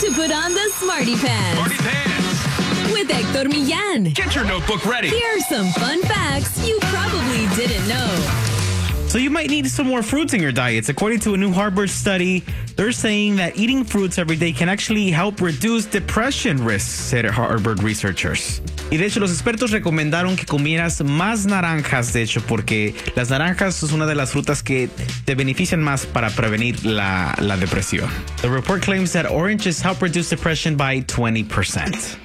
to put on the Smarty Pants. Smarty Pants. With Hector Millán. Get your notebook ready. Here are some fun facts you probably didn't know. So you might need some more fruits in your diets. According to a new Harvard study, they're saying that eating fruits every day can actually help reduce depression risks, said Harvard researchers. Y de hecho, los expertos recomendaron que comieras más naranjas, de hecho, porque las naranjas es una de las frutas que te benefician más para prevenir la depresión. The report claims that oranges help reduce depression by 20%.